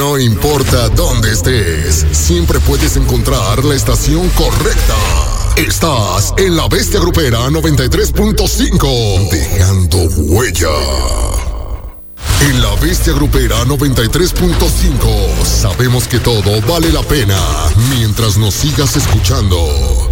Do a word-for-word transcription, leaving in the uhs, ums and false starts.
No importa dónde estés, siempre puedes encontrar la estación correcta. Estás en La Bestia Grupera noventa y tres punto cinco, dejando huella. En La Bestia Grupera noventa y tres punto cinco, sabemos que todo vale la pena mientras nos sigas escuchando.